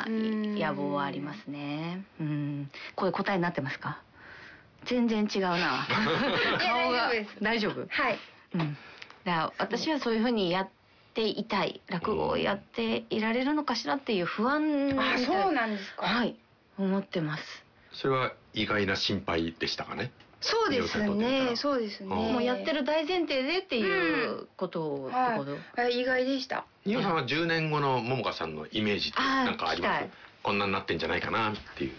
野望はありますね。これ答えになってますか？全然違うな。顔が大丈夫？ はい。 だから私はそういうふうにやっていたい、落語をやっていられるのかしらっていう不安みたいな。 そうなんですか。 はい、思ってます。 それは意外な心配でしたかね。 そうですね。そうですね。 もうやってる大前提でっていうことをってこと。 意外でした。 二葉さんは10年後の桃花さんのイメージってなんかあります？こんなになってんじゃないかなっていう。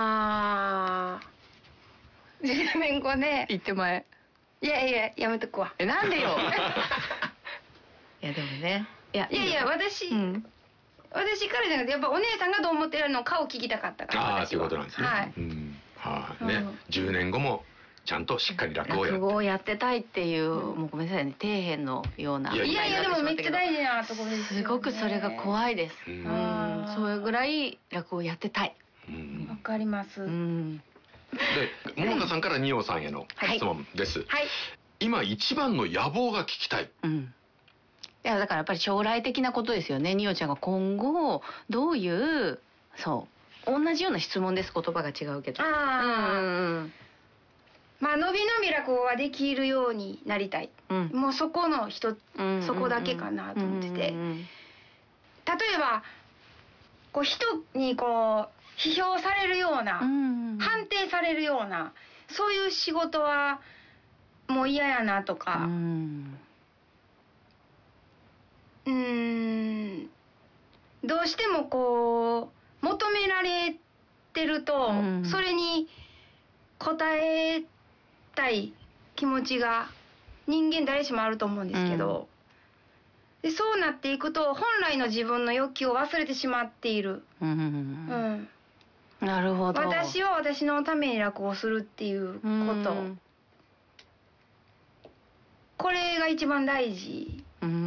10年後ね。 言ってまえ。 いややめとくわ。 なんでよ。いやでもね。 いや私からじゃなくてやっぱお姉さんがどう思ってるのかを聞きたかったから。 ああということなんですね。ね、10年後もちゃんとしっかり落語をやってたいっていう、もうごめんなさいね、底辺のような。 いやでもめっちゃ大事なところです。 すごくそれが怖いです。それぐらい落語をやってたい。 わかります。 で、桃花さんから二葉さんへの質問です。今一番の野望が聞きたい。 いやだからやっぱり将来的なことですよね。二葉ちゃんが今後どういう同じような質問です。言葉が違うけど。 まあ伸び伸び落語ができるようになりたい。もうそこのそこだけかなと思ってて。例えば人に批評されるような、判定されるようなそういう仕事はもう嫌やなとか。どうしても求められてると、それに応えたい気持ちが人間誰しもあると思うんですけど、でそうなっていくと本来の自分の欲求を忘れてしまっている。 なるほど。 私は私のために落語をするっていうこと、これが一番大事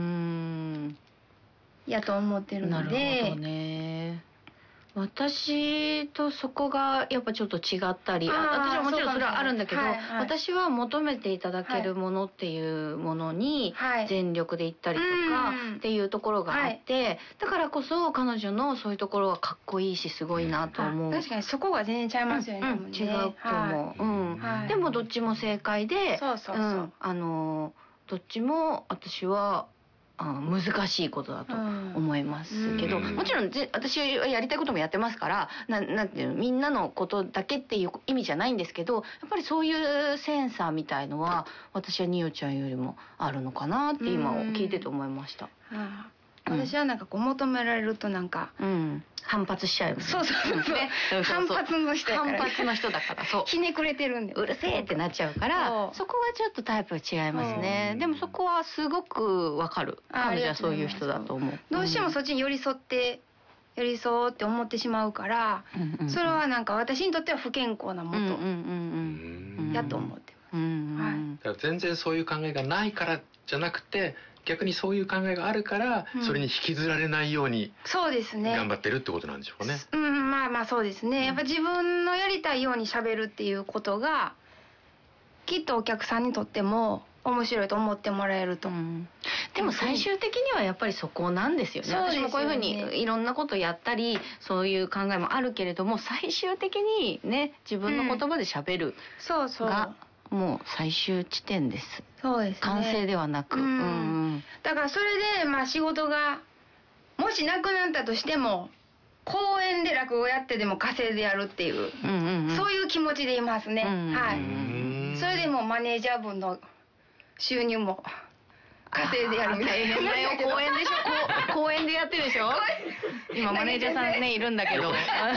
やと思ってるので。 なるほどね。私とそこがやっぱちょっと違ったり、私はもちろんそれはあるんだけど、私は求めていただけるものっていうものに全力で行ったりとかっていうところがあって、だからこそ彼女のそういうところはかっこいいしすごいなと思う。 確かにそこが全然ちゃいますよね。 違うと思う。でもどっちも正解で、どっちも私は難しいことだと思いますけど、もちろん私はやりたいこともやってますから、なんていうの、みんなのことだけっていう意味じゃないんですけど、やっぱりそういうセンサーみたいのは私は二葉ちゃんよりもあるのかなって今聞いてて思いました。 私は求められると反発しちゃう。 そう反発の人反発の人だから、 ひねくれてるんでうるせえってなっちゃうから、そこはちょっとタイプが違いますね。でもそこはすごくわかる。彼女はそういう人だと思う。 どうしてもそっちに寄り添って思ってしまうから、それは私にとっては不健康なもとやと思ってます。 全然そういう考えがないからじゃなくて、逆にそういう考えがあるから、それに引きずられないように頑張ってるってことなんでしょうね。 まあそうですね。やっぱ自分のやりたいように喋るっていうことがきっとお客さんにとっても面白いと思ってもらえると。 でも最終的にはやっぱりそこなんですよね。私もこういうふうにいろんなことやったりそういう考えもあるけれども、最終的にね、自分の言葉で喋るがもう最終地点です。 そうですね。 完成ではなく。 だからそれで仕事がもしなくなったとしても公演で落語やってでも稼いでやるっていう、そういう気持ちでいますね。それでもマネージャー分の収入も稼いでやるみたいな。 公演でしょ。公演でやってるでしょ。今マネージャーさんねいるんだけど、ちょっ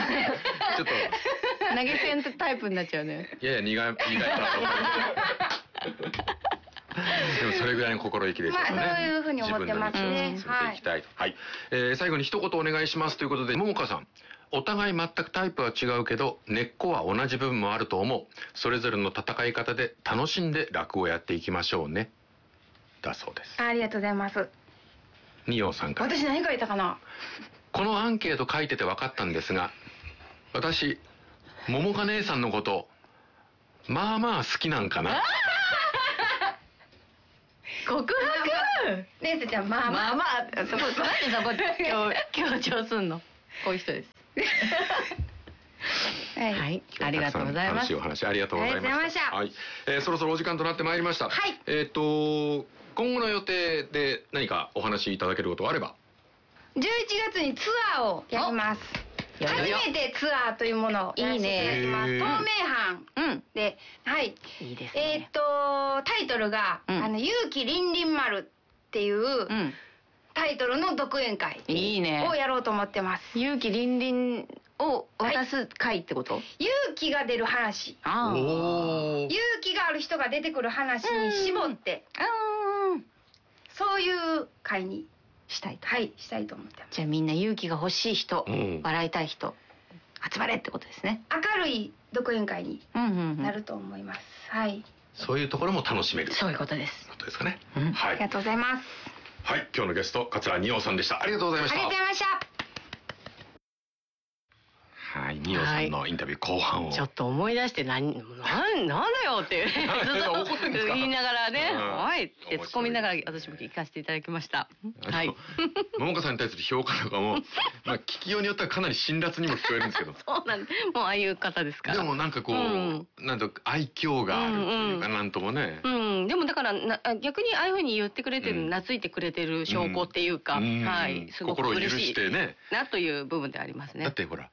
と投げ銭タイプになっちゃうね。 いや苦いでもそれぐらいの心意気ですよね。 そういうふうに思ってますね。 最後に一言お願いしますということで、桃花さん、お互い全くタイプは違うけど根っこは同じ部分もあると思う。それぞれの戦い方で楽しんで落語をやっていきましょうね、だそうです。 ありがとうございます。 二葉さんから。 私何書いたかな。 このアンケート書いてて分かったんですが、私桃花姉さんのことまあまあ好きなんかな。 告白。 姉さんちゃんまあまあそこなんでそこ強調すんの。こういう人です。 はい、ありがとうございます。 楽しいお話ありがとうございました。はい、そろそろお時間となってまいりました。 はい。 今後の予定で何かお話しいただけることがあれば。 11月にツアーをやります。初めてツアーというものをやらせていただきます。透明版で、はい。いいですね。タイトルが勇気りんりん丸っていうタイトルの独演会をやろうと思ってます。 勇気りんりんを渡す会ってこと？ 勇気が出る話。勇気がある人が出てくる話に絞って、そういう会にしたいと。はい、したいと思ってます。 じゃあみんな勇気が欲しい人、笑いたい人集まれってことですね。 明るい独演会になると思います。はい。 そういうところも楽しめる。 そういうことです。 ことですかね。 はい。ありがとうございます。 はい、今日のゲスト桂二葉さんでした。ありがとうございました。 ありがとうございました。 はい、二葉さんのインタビュー後半をちょっと思い出してなんだよって言いながらね、おいって突っ込みながら私も聞かせていただきました。はい。 桃香さんに対する評価とかも、聞きようによってはかなり辛辣にも聞こえるんですけど。 そうなんです。もうああいう方ですから。 でもなんかこう、なんと愛嬌があるというかなんともね。 でもだから逆にああいうふうに言ってくれてる、懐いてくれてる証拠っていうか、はい、すごく嬉しいなという部分でありますね。 だってほら。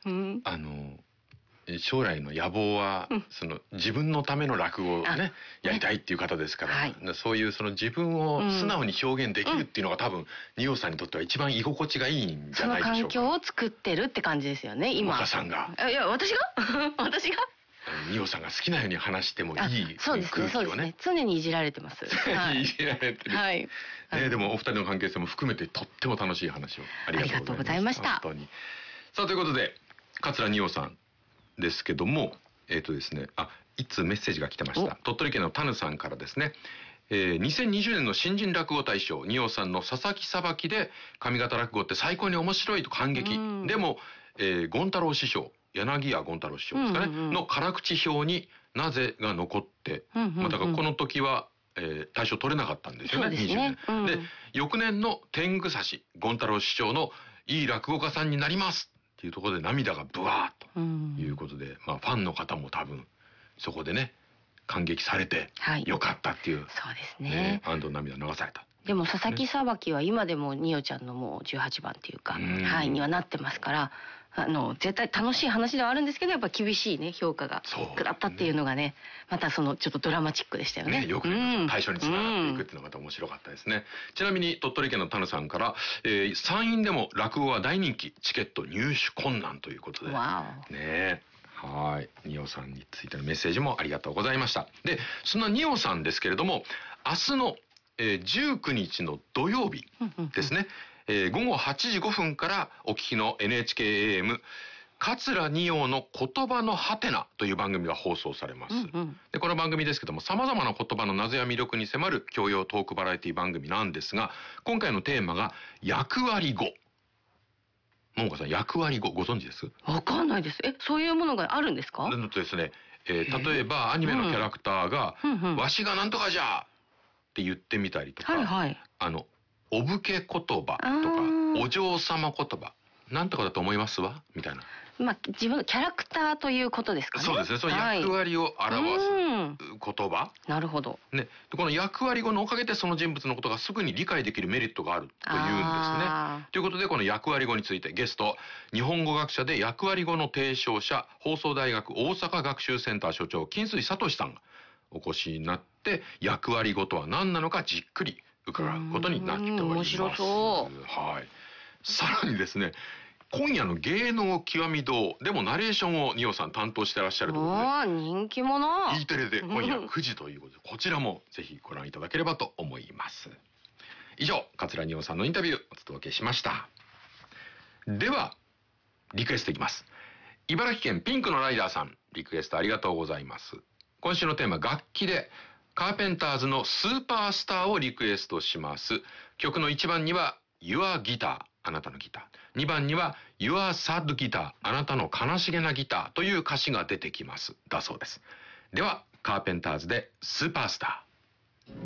将来の野望はその自分のための落語をねやりたいっていう方ですから、そういうその自分を素直に表現できるっていうのが多分二葉さんにとっては一番居心地がいいんじゃないでしょうか。 その環境を作ってるって感じですよね今。 岡さんが。 いや私が二葉さんが好きなように話してもいい空気をね。 常にいじられてます。 いじられてる。はい。でもお二人の関係性も含めてとっても楽しい話をありがとうございました。本当に。さあということで桂二葉さんですけども、ですね、いつメッセージが来てました。鳥取県のタヌさんからですね、2020年の新人落語大賞、二葉さんの佐々木さばきで上方落語って最高に面白いと感激。でも、権太郎師匠、柳家権太郎師匠ですかね、の辛口表になぜが残って、だからこの時は、大賞取れなかったんですよね、20年。で、翌年の天狗差し、権太郎師匠のいい落語家さんになりますっていうところで涙がブワーッということで、ファンの方も多分そこでね感激されてよかったっていう、 そうですね、 安堵涙流された。 でも佐々木さばきは今でも二葉ちゃんのもう18番っていうか、はいにはなってますから、絶対楽しい話ではあるんですけど、やっぱ厳しいね評価が下ったっていうのがね、またそのちょっとドラマチックでしたよね。 よく対象につながっていくっていうのがまた面白かったですね。ちなみに鳥取県のタヌさんから、山陰でも落語は大人気、チケット入手困難ということでね。はい、二葉さんについてのメッセージもありがとうございました。で、そんな二葉さんですけれども、明日の、19日の土曜日ですね、午後8時5分からお聞きの NHK-AM 桂二葉の言葉のハテナという番組が放送されます。でこの番組ですけども、様々な言葉の謎や魅力に迫る教養トークバラエティ番組なんですが、今回のテーマが役割語。桃香さん、役割語ご存知です？ わかんないです。そういうものがあるんですか？ ですね、例えばアニメのキャラクターがわしがなんとかじゃって言ってみたりとか、お武家言葉とかお嬢様言葉なんとかだと思いますわみたいな、 自分のキャラクターということですかね。 そうですね、その役割を表す言葉。 なるほどね。この役割語のおかげでその人物のことがすぐに理解できるメリットがあるというんですね。ということで、この役割語についてゲスト、日本語学者で役割語の提唱者、放送大学大阪学習センター所長金水聡さんがお越しになって、役割語とは何なのかじっくり伺うことになっております。 面白そう。 はい。さらにですね、今夜の芸能極み堂でもナレーションを二葉さん担当してらっしゃるということで、 人気者。 E テレで今夜9時ということで、こちらもぜひご覧いただければと思います。以上、桂二葉さんのインタビューお届けしました。ではリクエストいきます。茨城県ピンクのライダーさん、リクエストありがとうございます。今週のテーマ、楽器でカーペンターズのスーパースターをリクエストします。曲の1番には Your Guitar、あなたのギター、2番には Your Sad Guitar、あなたの悲しげなギターという歌詞が出てきますだそうです。ではカーペンターズでスーパースター。